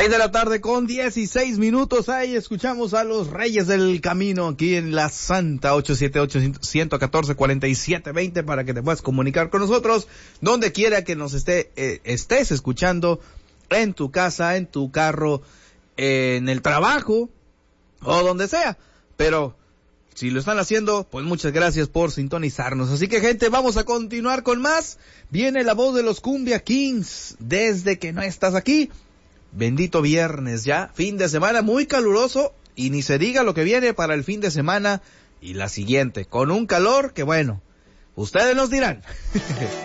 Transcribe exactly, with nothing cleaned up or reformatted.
Seis de la tarde con dieciséis minutos. Ahí escuchamos a los Reyes del Camino aquí en la Santa. Ocho siete ocho, uno uno cuatro, cuatro siete dos cero para que te puedas comunicar con nosotros donde quiera que nos esté eh, estés escuchando, en tu casa, en tu carro, eh, en el trabajo o donde sea. Pero si lo están haciendo, pues muchas gracias por sintonizarnos. Así que, gente, vamos a continuar con más. Viene la voz de los Cumbia Kings. Desde que no estás aquí. Bendito viernes ya, fin de semana muy caluroso, y ni se diga lo que viene para el fin de semana y la siguiente, con un calor que bueno, ustedes nos dirán.